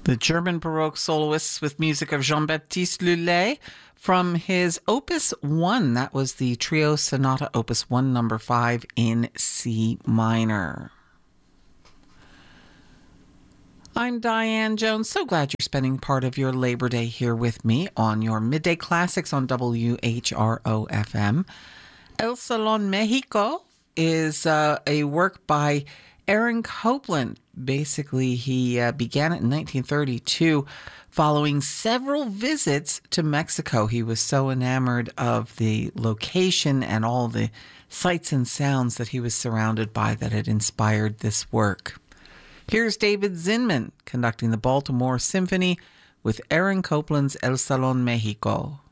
The German Baroque soloists with music of Jean-Baptiste Lully from his Opus 1. That was the Trio Sonata Opus 1, number 5 in C minor. I'm Diane Jones. So glad you're spending part of your Labor Day here with me on your Midday Classics on WHRO-FM. El Salón Mexico is a work by Aaron Copland. Basically, he began it in 1932 following several visits to Mexico. He was so enamored of the location and all the sights and sounds that he was surrounded by that it inspired this work. Here's David Zinman conducting the Baltimore Symphony with Aaron Copland's El Salón Mexico.